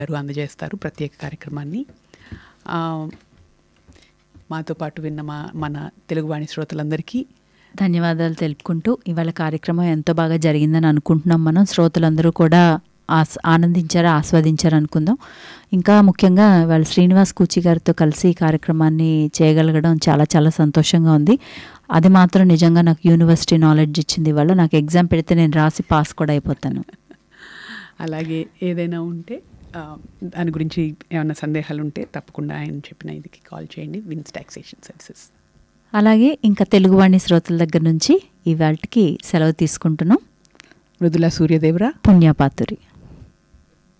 గారు అందజేస్తారు ప్రత్యేక కార్యక్రమాన్ని. మాతో పాటు విన్న మన తెలుగువాణి శ్రోతలందరికీ ధన్యవాదాలు తెలుపుకుంటూ ఇవాళ కార్యక్రమం ఎంతో బాగా జరిగిందని అనుకుంటున్నాం. మనం శ్రోతలందరూ కూడా ఆనందించారు, ఆస్వాదించారు అనుకుందాం. ఇంకా ముఖ్యంగా వాళ్ళ శ్రీనివాస్ కూచి గారితో కలిసి ఈ కార్యక్రమాన్ని చేయగలగడం చాలా చాలా సంతోషంగా ఉంది. అది మాత్రం నిజంగా నాకు యూనివర్సిటీ నాలెడ్జ్ ఇచ్చింది. ఇవాళ నాకు ఎగ్జామ్ పెడితే నేను రాసి పాస్ కూడా అయిపోతాను. అలాగే ఏదైనా ఉంటే దాని గురించి ఏమైనా సందేహాలు ఉంటే తప్పకుండా ఆయన చెప్పిన ఇదికి కాల్ చేయండి, విన్స్ టాక్సేషన్ సర్వీసెస్. అలాగే ఇంకా తెలుగువాణి శ్రోతల దగ్గర నుంచి ఇవాళకి సెలవు తీసుకుంటున్నాం. మృదుల సూర్యదేవరా, పుణ్యపాతురి.